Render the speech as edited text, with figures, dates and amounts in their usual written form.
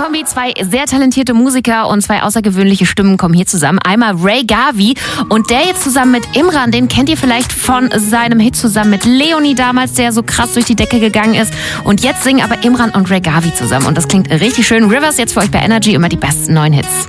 Kombi, zwei sehr talentierte Musiker und zwei außergewöhnliche Stimmen kommen hier zusammen. Einmal Ray Gavi und der jetzt zusammen mit Imran, den kennt ihr vielleicht von seinem Hit zusammen mit Leonie damals, der so krass durch die Decke gegangen ist. Und jetzt singen aber Imran und Ray Gavi zusammen und das klingt richtig schön. Rivers jetzt für euch bei Energy, immer die besten neuen Hits.